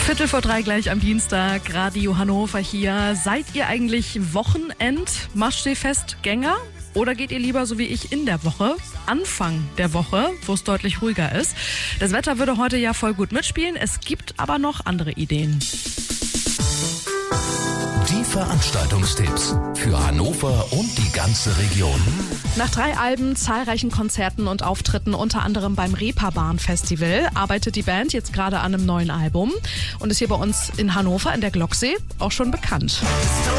2:15 gleich am Dienstag, Radio Hannover hier. Seid ihr eigentlich Wochenend-Maschsee-Festgänger? Oder geht ihr lieber so wie ich in der Woche, Anfang der Woche, wo es deutlich ruhiger ist? Das Wetter würde heute ja voll gut mitspielen. Es gibt aber noch andere Ideen. Die Veranstaltungstipps für Hannover und die ganze Region. Nach 3 Alben, zahlreichen Konzerten und Auftritten, unter anderem beim Reeperbahn Festival, arbeitet die Band jetzt gerade an einem neuen Album und ist hier bei uns in Hannover in der Glocksee auch schon bekannt.